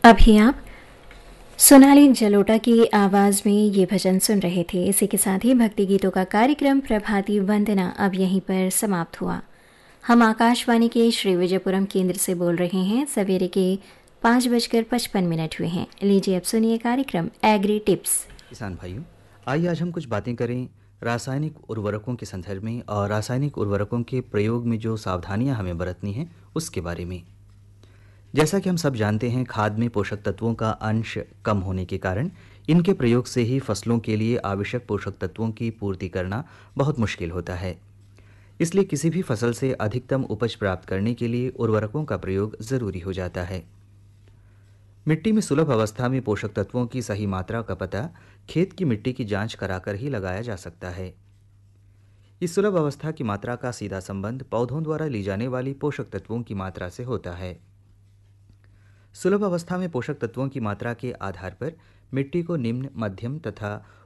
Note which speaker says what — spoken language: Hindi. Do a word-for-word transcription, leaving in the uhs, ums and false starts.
Speaker 1: अभी आप सोनाली जलोटा की आवाज़ में ये भजन सुन रहे थे। इसी के साथ ही भक्ति गीतों का कार्यक्रम प्रभाती वंदना अब यहीं पर समाप्त हुआ। हम आकाशवाणी के श्री विजयपुरम केंद्र से बोल रहे हैं। सवेरे के पाँच बजकर पचपन मिनट हुए हैं। लीजिए अब सुनिए कार्यक्रम एग्री टिप्स।
Speaker 2: किसान भाइयों, आइए आज हम कुछ बातें करें रासायनिक उर्वरकों के संदर्भ में और रासायनिक उर्वरकों के प्रयोग में जो सावधानियां हमें बरतनी हैं उसके बारे में। जैसा कि हम सब जानते हैं, खाद में पोषक तत्वों का अंश कम होने के कारण इनके प्रयोग से ही फसलों के लिए आवश्यक पोषक तत्वों की पूर्ति करना बहुत मुश्किल होता है। इसलिए किसी भी फसल से अधिकतम उपज प्राप्त करने के लिए उर्वरकों का प्रयोग जरूरी हो जाता है। मिट्टी में सुलभ अवस्था में पोषक तत्वों की सही मात्रा का पता खेत की मिट्टी की जांच कराकर ही लगाया जा सकता है। इस सुलभ अवस्था की मात्रा का सीधा संबंध पौधों द्वारा ली जाने वाली पोषक तत्वों की मात्रा से होता है। सुलभ अवस्था में पोषक तत्वों की मात्रा के आधार पर मिट्टी को निम्न, मध्यम तथा